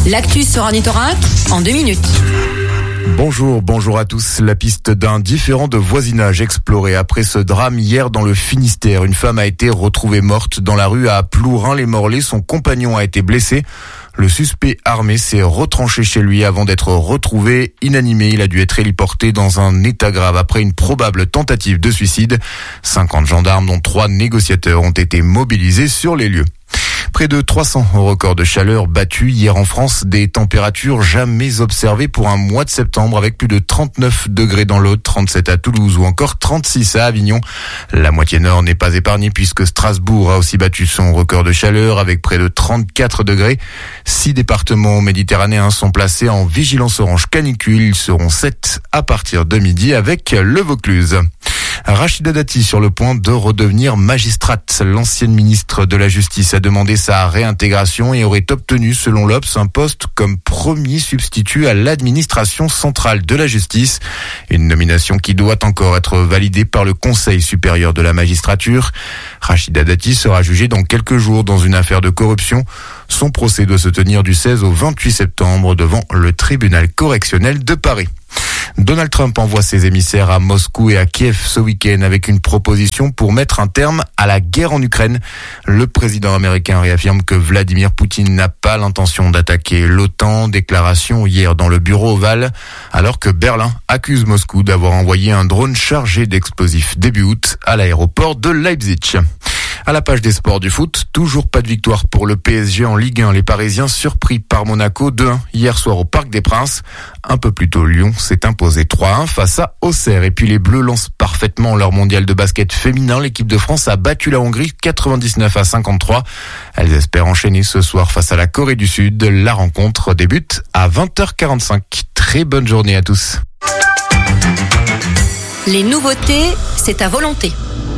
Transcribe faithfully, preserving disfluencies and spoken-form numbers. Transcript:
L'actu sur Ornithorynque en deux minutes. Bonjour, bonjour à tous. La piste d'un différend de voisinage explorée après ce drame hier dans le Finistère. Une femme a été retrouvée morte dans la rue à Plourin-les-Morlaix. Son compagnon a été blessé. Le suspect armé s'est retranché chez lui avant d'être retrouvé inanimé. Il a dû être héliporté dans un état grave après une probable tentative de suicide. cinquante gendarmes, dont trois négociateurs, ont été mobilisés sur les lieux. Près de trois cents records de chaleur battus hier en France, des températures jamais observées pour un mois de septembre avec plus de trente-neuf degrés dans l'Aude, trente-sept à Toulouse ou encore trente-six à Avignon. La moitié nord n'est pas épargnée puisque Strasbourg a aussi battu son record de chaleur avec près de trente-quatre degrés. Six départements méditerranéens sont placés en vigilance orange canicule. Ils seront sept à partir de midi avec le Vaucluse. Rachida Dati sur le point de redevenir magistrate. L'ancienne ministre de la Justice a demandé sa réintégration et aurait obtenu, selon l'Obs, un poste comme premier substitut à l'administration centrale de la justice. Une nomination qui doit encore être validée par le Conseil supérieur de la magistrature. Rachida Dati sera jugée dans quelques jours dans une affaire de corruption. Son procès doit se tenir du seize au vingt-huit septembre devant le tribunal correctionnel de Paris. Donald Trump envoie ses émissaires à Moscou et à Kiev ce week-end avec une proposition pour mettre un terme à la guerre en Ukraine. Le président américain réaffirme que Vladimir Poutine n'a pas l'intention d'attaquer l'OTAN. Déclaration hier dans le bureau ovale, alors que Berlin accuse Moscou d'avoir envoyé un drone chargé d'explosifs début août à l'aéroport de Leipzig. À la page des sports du foot, toujours pas de victoire pour le P S G en Ligue un. Les Parisiens surpris par Monaco deux un hier soir au Parc des Princes. Un peu plus tôt, Lyon s'est imposé trois un face à Auxerre. Et puis les Bleus lancent parfaitement leur mondial de basket féminin. L'équipe de France a battu la Hongrie quatre-vingt-dix-neuf à cinquante-trois. Elles espèrent enchaîner ce soir face à la Corée du Sud. La rencontre débute à vingt heures quarante-cinq. Très bonne journée à tous. Les nouveautés, c'est à volonté.